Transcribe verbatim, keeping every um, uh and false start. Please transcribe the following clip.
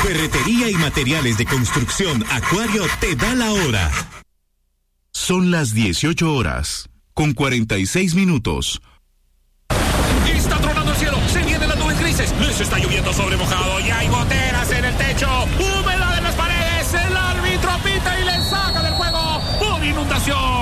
Ferretería y materiales de construcción Acuario te da la hora. Son las dieciocho horas, con cuarenta y seis minutos. Está tronando el cielo, se vienen las nubes grises, les está lloviendo sobre mojado y hay goteras en el techo.